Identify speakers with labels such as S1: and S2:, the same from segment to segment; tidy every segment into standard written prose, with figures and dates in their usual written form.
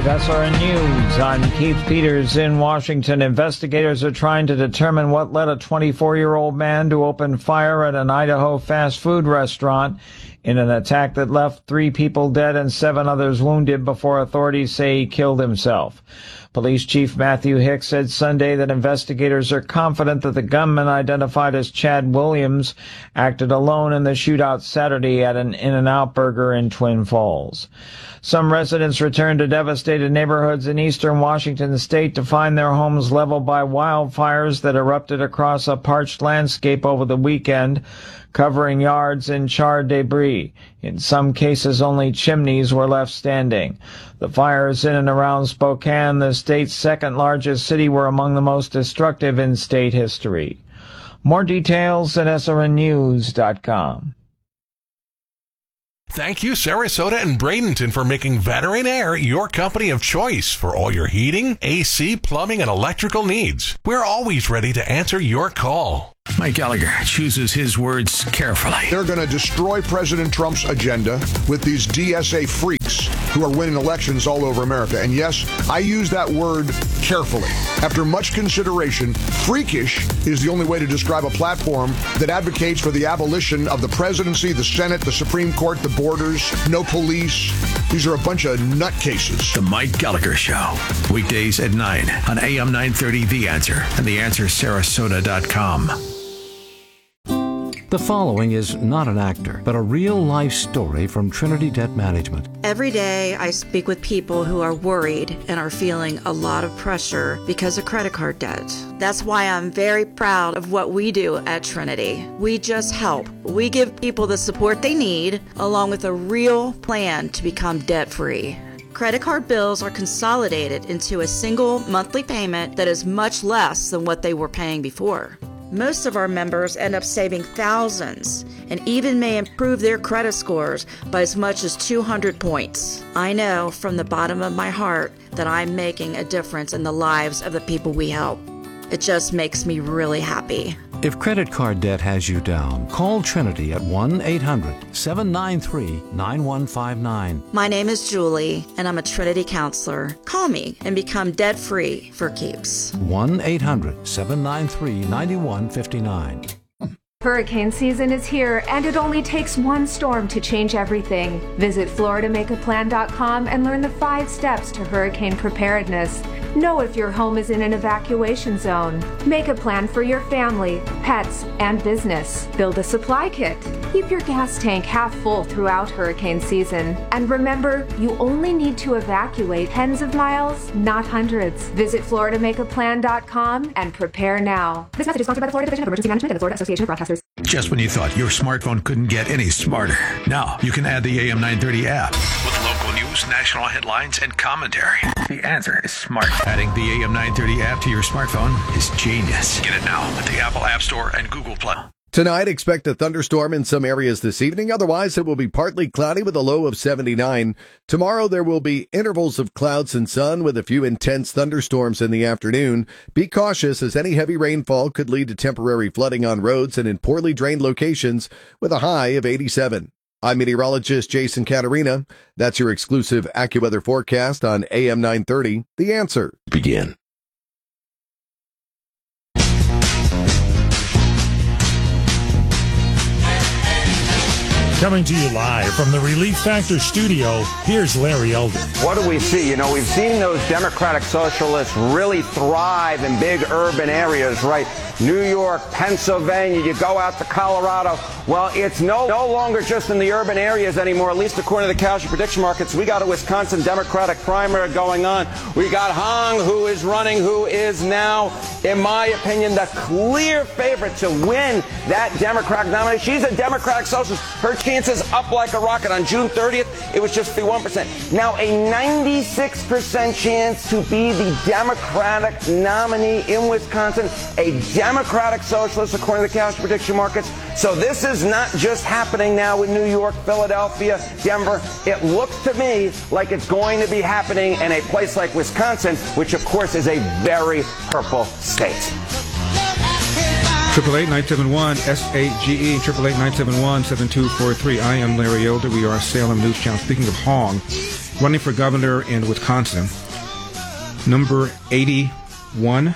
S1: with SRN News. I'm Keith Peters in Washington. Investigators are trying to determine what led a 24-year-old man to open fire at an Idaho fast food restaurant in an attack that left 3 people dead and 7 others wounded before authorities say he killed himself. Police Chief Matthew Hicks said Sunday that investigators are confident that the gunman, identified as Chad Williams, acted alone in the shootout Saturday at an In-N-Out Burger in Twin Falls. Some residents returned to devastated neighborhoods in eastern Washington state to find their homes leveled by wildfires that erupted across a parched landscape over the weekend, covering yards in charred debris. In some cases, only chimneys were left standing. The fires in and around Spokane, the state's second largest city, were among the most destructive in state history. More details at srnnews.com.
S2: Thank you, Sarasota and Bradenton, for making Veteran Air your company of choice for all your heating, AC, plumbing, and electrical needs. We're always ready to answer your call.
S3: Mike Gallagher chooses his words carefully.
S4: They're going to destroy President Trump's agenda with these DSA freaks who are winning elections all over America. And yes, I use that word carefully. After much consideration, freakish is the only way to describe a platform that advocates for the abolition of the presidency, the Senate, the Supreme Court, the borders, no police. These are a bunch of nutcases.
S3: The Mike Gallagher Show. Weekdays at 9 on AM 930 The Answer and TheAnswerSarasota.com.
S5: The following is not an actor, but a real-life story from Trinity Debt Management.
S6: Every day I speak with people who are worried and are feeling a lot of pressure because of credit card debt. That's why I'm very proud of what we do at Trinity. We just help. We give people the support they need, along with a real plan to become debt-free. Credit card bills are consolidated into a single monthly payment that is much less than what they were paying before. Most of our members end up saving thousands and even may improve their credit scores by as much as 200 points. I know from the bottom of my heart that I'm making a difference in the lives of the people we help. It just makes me really happy.
S5: If credit card debt has you down, call Trinity at 1-800-793-9159.
S6: My name is Julie, and I'm a Trinity counselor. Call me and become debt-free for keeps.
S5: 1-800-793-9159.
S7: Hurricane season is here, and it only takes one storm to change everything. Visit FloridaMakeAPlan.com and learn the 5 steps to hurricane preparedness. Know if your home is in an evacuation zone. Make a plan for your family, pets, and business. Build a supply kit. Keep your gas tank half full throughout hurricane season. And remember, you only need to evacuate tens of miles, not hundreds. Visit FloridaMakeAPlan.com and prepare now. This message is sponsored by the Florida Division of Emergency Management and the Florida Association of Broadcasters.
S3: Just when you thought your smartphone couldn't get any smarter, now you can add the AM 930 app with local news, national headlines, and commentary. The answer is smart. Adding the AM 930 app to your smartphone is genius. Get it now at the Apple App Store and Google Play.
S8: Tonight, expect a thunderstorm in some areas this evening. Otherwise, it will be partly cloudy with a low of 79. Tomorrow, there will be intervals of clouds and sun with a few intense thunderstorms in the afternoon. Be cautious, as any heavy rainfall could lead to temporary flooding on roads and in poorly drained locations with a high of 87. I'm meteorologist Jason Caterina. That's your exclusive AccuWeather forecast on AM 930. The Answer.
S3: Begin.
S9: Coming to you live from the Relief Factor studio, here's Larry Elder.
S10: What do we see? You know, we've seen those Democratic Socialists really thrive in big urban areas, right? New York, Pennsylvania, you go out to Colorado. Well, it's no longer just in the urban areas anymore, at least according to the casualty prediction markets. We got a Wisconsin Democratic primary going on. We got Hong, who is running, who is now, in my opinion, the clear favorite to win that Democratic nomination. She's a Democratic Socialist. Her chances up like a rocket. On June 30th, it was just 51%. Now a 96% chance to be the Democratic nominee in Wisconsin, a Democratic Socialist according to the casualty prediction markets. So this is not just happening now in New York, Philadelphia, Denver. It looks to me like it's going to be happening in a place like Wisconsin, which of course is a very purple state.
S11: 888-971-SAGE, 888-971-7243. I am Larry Elder. We are Salem News Channel. Speaking of Hong, running for governor in Wisconsin, number 81.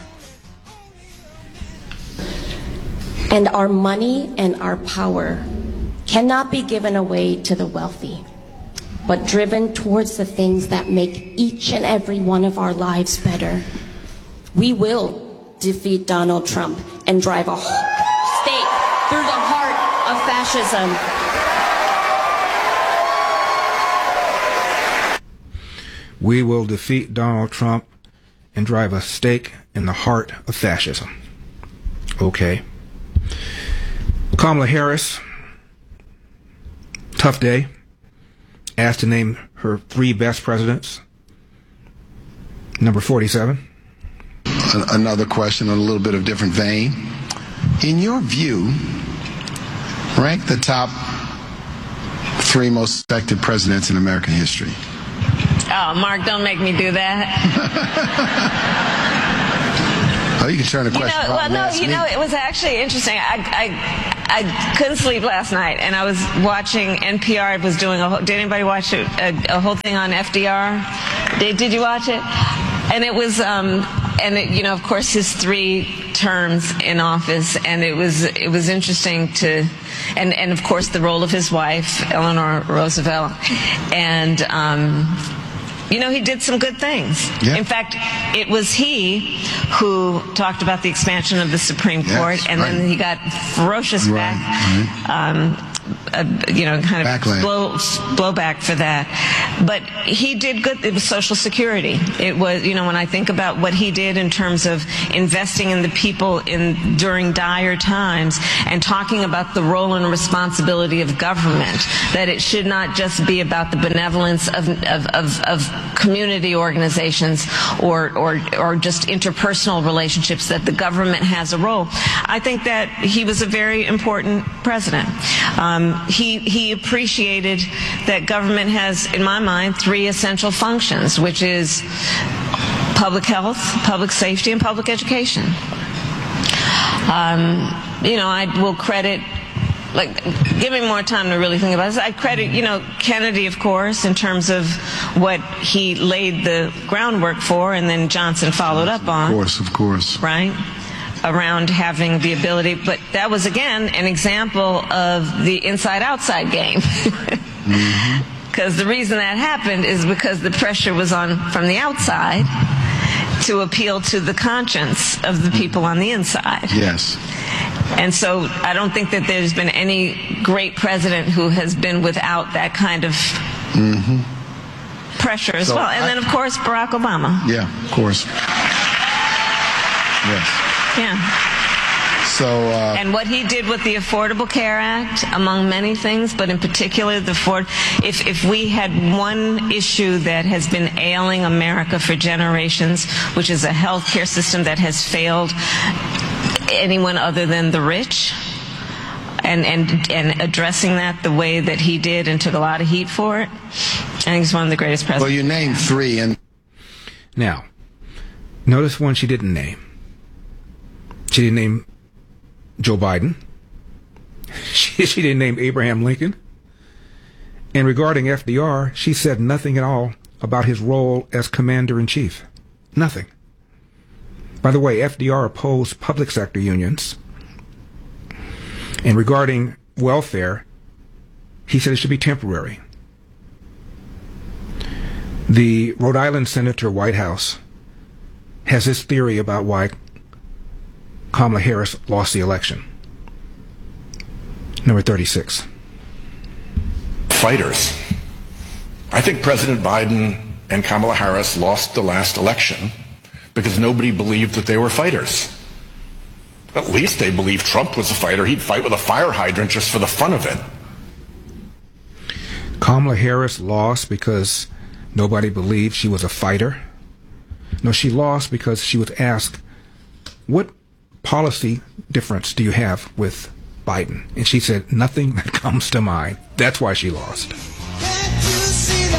S12: And our money and our power cannot be given away to the wealthy, but driven towards the things that make each and every one of our lives better. We will defeat Donald Trump and drive a stake through the heart of fascism.
S11: We will defeat Donald Trump and drive a stake in the heart of fascism. Okay. Kamala Harris, tough day, asked to name her 3 best presidents. Number 47.
S13: Another question on a little bit of different vein. In your view, rank the top 3 most respected presidents in American history.
S14: Oh, Mark, don't make me do that.
S13: Oh, you can turn the question around.
S14: It was actually interesting. I couldn't sleep last night, and I was watching NPR. Was doing did anybody watch a whole thing on FDR? Did you watch it? And it was, of course, his 3 terms in office, and it was interesting to, and of course the role of his wife, Eleanor Roosevelt, and he did some good things. Yeah. In fact, it was he who talked about the expansion of the Supreme Court, and then he got ferocious kind of blowback for that. But he did good. It was Social Security. It was, when I think about what he did in terms of investing in the people during dire times and talking about the role and responsibility of government, that it should not just be about the benevolence of community organizations or just interpersonal relationships, that the government has a role. I think that he was a very important president. He appreciated that government has, in my mind, 3 essential functions, which is public health, public safety, and public education. I will credit, give me more time to really think about this. I credit, Kennedy, of course, in terms of what he laid the groundwork for, and then Johnson followed up on.
S13: Of course.
S14: Right? Around having the ability, but that was again an example of the inside-outside game. Because the reason that happened is because the pressure was on from the outside to appeal to the conscience of the people on the inside.
S13: Yes.
S14: And so I don't think that there's been any great president who has been without that kind of pressure as well. And then, of course, Barack Obama.
S13: Yeah, of course. Yes.
S14: Yeah.
S13: So,
S14: and what he did with the Affordable Care Act, among many things, but in particular if we had one issue that has been ailing America for generations, which is a health care system that has failed anyone other than the rich, and addressing that the way that he did and took a lot of heat for it, I think he's one of the greatest presidents.
S13: Well, you named 3, and
S11: now notice one she didn't name. She didn't name Joe Biden. She didn't name Abraham Lincoln. And regarding FDR, she said nothing at all about his role as commander-in-chief. Nothing. By the way, FDR opposed public sector unions. And regarding welfare, he said it should be temporary. The Rhode Island Senator Whitehouse has this theory about why Kamala Harris lost the election. Number 36.
S15: Fighters. I think President Biden and Kamala Harris lost the last election because nobody believed that they were fighters. At least they believed Trump was a fighter. He'd fight with a fire hydrant just for the fun of it.
S11: Kamala Harris lost because nobody believed she was a fighter. No, she lost because she was asked, what policy difference do you have with Biden? And she said, nothing that comes to mind. That's why she lost.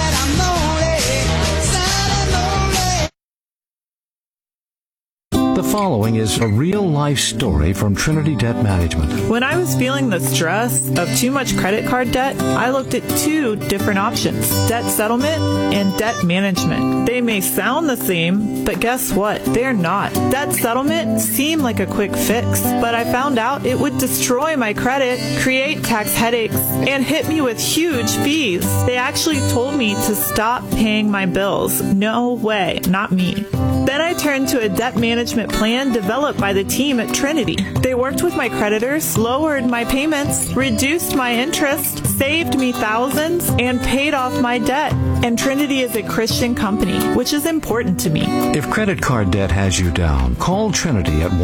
S5: The following is a real-life story from Trinity Debt Management.
S16: When I was feeling the stress of too much credit card debt, I looked at two different options: debt settlement and debt management. They may sound the same, but guess what? They're not. Debt settlement seemed like a quick fix, but I found out it would destroy my credit, create tax headaches, and hit me with huge fees. They actually told me to stop paying my bills. No way, not me. Then I turned to a debt management plan developed by the team at Trinity. They worked with my creditors, lowered my payments, reduced my interest, saved me thousands, and paid off my debt. And Trinity is a Christian company, which is important to me.
S5: If credit card debt has you down, call Trinity at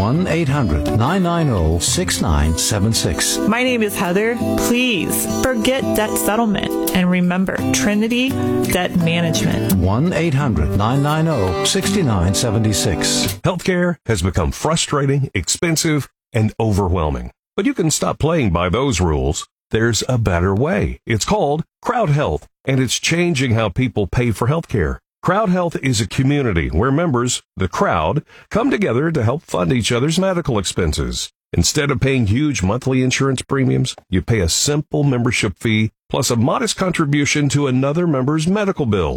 S5: 1-800-990-6976.
S16: My name is Heather. Please forget debt settlement and remember Trinity Debt Management.
S5: 1-800-990-6976.
S17: Healthcare has become frustrating, expensive, and overwhelming. But you can stop playing by those rules. There's a better way. It's called Crowd Health, and it's changing how people pay for healthcare. Crowd Health is a community where members, the crowd, come together to help fund each other's medical expenses. Instead of paying huge monthly insurance premiums, you pay a simple membership fee plus a modest contribution to another member's medical bill.